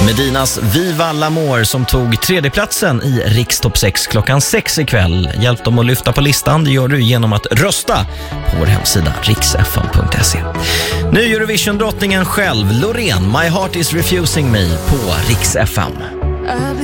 Medinas Viva l'Amour som tog tredjeplatsen i Rikstopp 6 klockan 6 ikväll. Hjälp dem att lyfta på listan, det gör du genom att rösta på vår hemsida riksfm.se. Nu Eurovision-drottningen själv, Loreen, My Heart Is Refusing Me på Rix FM.